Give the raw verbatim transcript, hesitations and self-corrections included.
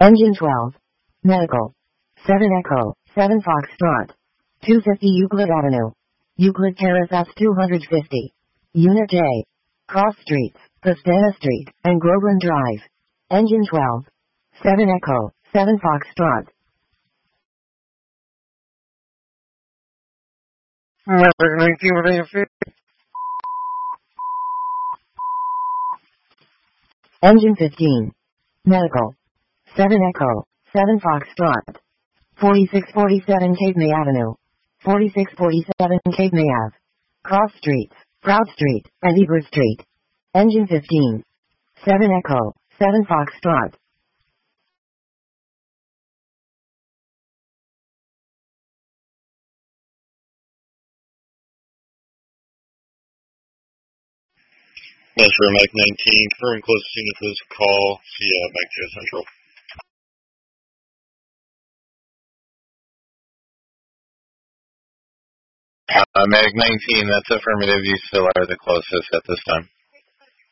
Engine twelve. Medical. seven Echo, seven Foxtrot. two fifty Euclid Avenue. Euclid Terrace S two fifty. Unit A. Cross Streets, Pastena Street, and Groveland Drive. Engine twelve. seven Echo, seven Foxtrot. Engine fifteen. Medical. seven Echo, seven Foxtrot. forty-six forty-seven Cape May Avenue. forty-six forty-seven Cape May Ave. Cross Streets, Proud Street, and Ebert Street. Engine fifteen. seven Echo, seven Foxtrot. Master Mike nineteen, confirm closest unit for this call. See uh, Mike two Central. Uh, Medic nineteen, that's affirmative. You still are the closest at this time.